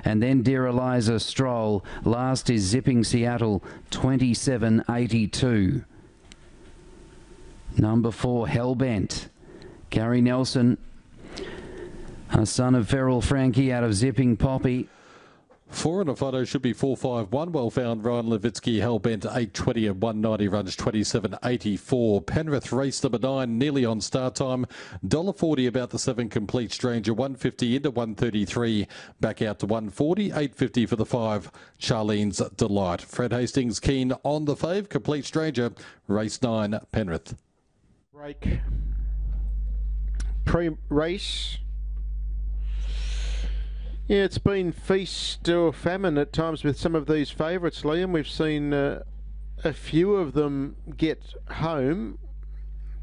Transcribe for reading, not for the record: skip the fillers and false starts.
And then Dear Eliza Stroll. Last is Zipping Seattle, 27.82. Number 4, Hellbent. Gary Nelson, a son of Feral Frankie out of Zipping Poppy. 4 and a photo should be 4.51. Well found, Ryan Levitsky, Hellbent, 8.20 and 190 runs, 27.84. Penrith race number 9, nearly on start time. $1.40 about the 7, Complete Stranger, 150 into 133, back out to 140, 850 for the 5, Charlene's Delight. Fred Hastings keen on the fave, Complete Stranger, race 9, Penrith. Break. Pre-race. Yeah, it's been feast or famine at times with some of these favourites, Liam. We've seen a few of them get home.